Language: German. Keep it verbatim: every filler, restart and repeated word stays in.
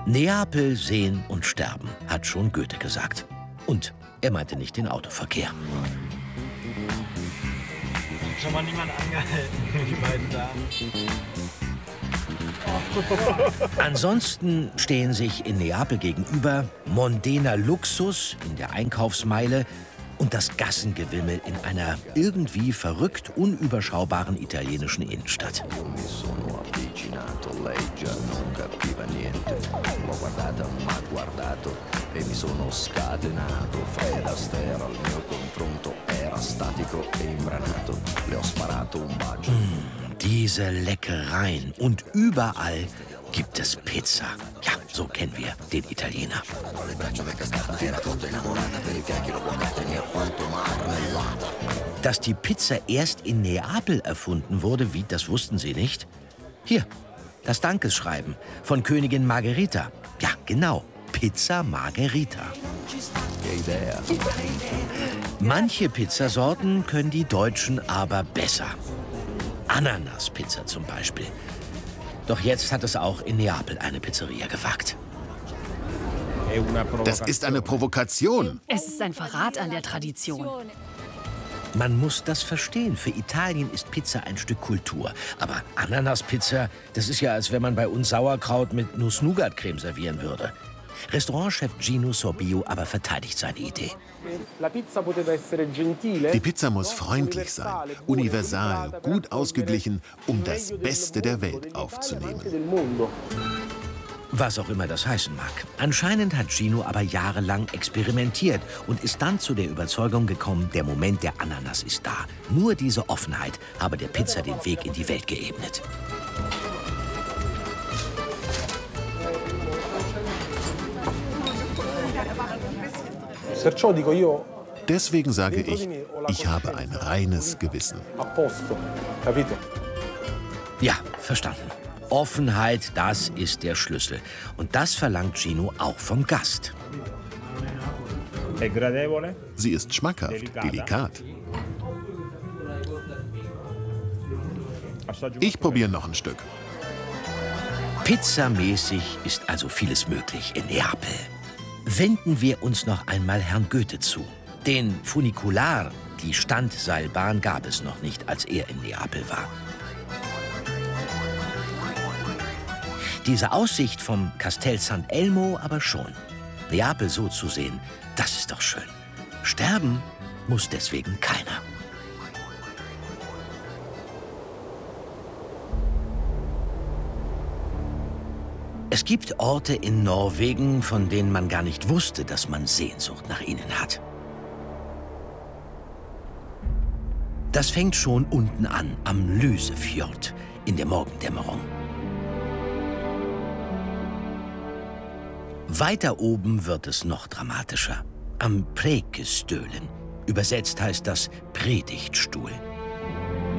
Neapel sehen und sterben, hat schon Goethe gesagt. Und er meinte nicht den Autoverkehr. Schon mal niemand angehalten, die beiden Damen. Ansonsten stehen sich in Neapel gegenüber mondener Luxus in der Einkaufsmeile und das Gassengewimmel in einer irgendwie verrückt unüberschaubaren italienischen Innenstadt. Mmh, diese Leckereien. Und überall gibt es Pizza. Ja, so kennen wir den Italiener. Dass die Pizza erst in Neapel erfunden wurde, wie, das wussten Sie nicht? Hier, das Dankesschreiben von Königin Margherita. Ja, genau, Pizza Margherita. Manche Pizzasorten können die Deutschen aber besser. Ananaspizza zum Beispiel. Doch jetzt hat es auch in Neapel eine Pizzeria gewagt. Das ist eine Provokation. Es ist ein Verrat an der Tradition. Man muss das verstehen. Für Italien ist Pizza ein Stück Kultur. Aber Ananaspizza, das ist ja, als wenn man bei uns Sauerkraut mit Nuss-Nougat-Creme servieren würde. Restaurantchef Gino Sorbio aber verteidigt seine Idee. Die Pizza muss freundlich sein, universal, gut ausgeglichen, um das Beste der Welt aufzunehmen. Was auch immer das heißen mag. Anscheinend hat Gino aber jahrelang experimentiert und ist dann zu der Überzeugung gekommen, der Moment der Ananas ist da. Nur diese Offenheit habe der Pizza den Weg in die Welt geebnet. Deswegen sage ich, ich habe ein reines Gewissen. Ja, verstanden. Offenheit, das ist der Schlüssel. Und das verlangt Gino auch vom Gast. Sie ist schmackhaft, delikat. Ich probiere noch ein Stück. Pizzamäßig ist also vieles möglich in Neapel. Wenden wir uns noch einmal Herrn Goethe zu. Den Funicular, die Standseilbahn, gab es noch nicht, als er in Neapel war. Diese Aussicht vom Castel Sant'Elmo aber schon. Neapel so zu sehen, das ist doch schön. Sterben muss deswegen keiner. Es gibt Orte in Norwegen, von denen man gar nicht wusste, dass man Sehnsucht nach ihnen hat. Das fängt schon unten an, am Lysefjord, in der Morgendämmerung. Weiter oben wird es noch dramatischer. Am Prekestølen. Übersetzt heißt das Predigtstuhl.